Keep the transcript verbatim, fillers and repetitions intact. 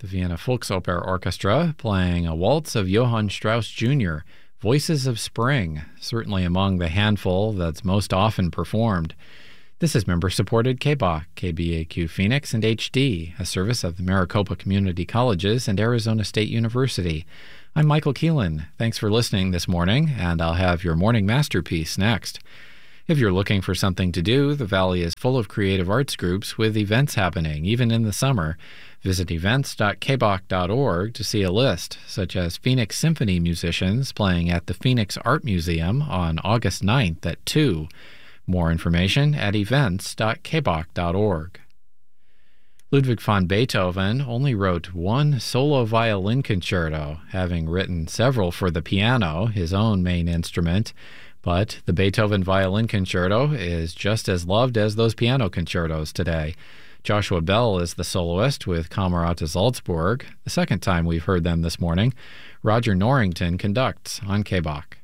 The Vienna Volksoper Orchestra playing a waltz of Johann Strauss Junior, Voices of Spring, certainly among the handful that's most often performed. This is member-supported K B A Q, K B A Q Phoenix, and H D, a service of the Maricopa Community Colleges and Arizona State University. I'm Michael Keelan. Thanks for listening this morning, and I'll have your morning masterpiece next. If you're looking for something to do, the Valley is full of creative arts groups with events happening, even in the summer. Visit events dot k b a q dot org to see a list, such as Phoenix Symphony musicians playing at the Phoenix Art Museum on August ninth at two. More information at events dot k b a q dot org. Ludwig van Beethoven only wrote one solo violin concerto, having written several for the piano, his own main instrument. But the Beethoven Violin Concerto is just as loved as those piano concertos today. Joshua Bell is the soloist with Camerata Salzburg, the second time we've heard them this morning. Roger Norrington conducts on K B A Q.